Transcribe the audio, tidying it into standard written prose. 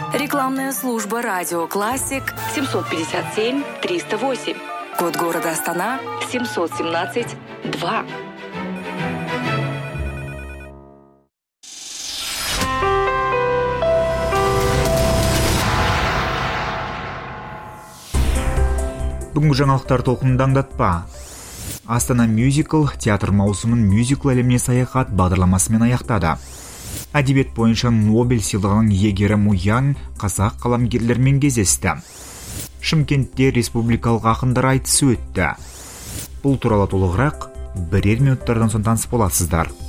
Рекламная служба «Радио Классик» 757-308. Код города Астана 717-2. Бүгінгі жаңалықтар толқынында аңдатпа. Астана Мюзикл театр маусымын мюзикл әлеміне саяхат бағдарламасымен аяқтады. Әдебиет бойынша Нобель сыйлығының иегері Му Ян қазақ қаламгерлермен кездесті. Шымкентте республикалық ақындар айтысы өтті. Бұл туралы толығырақ бірер минуттардан соң таныс боласыздар.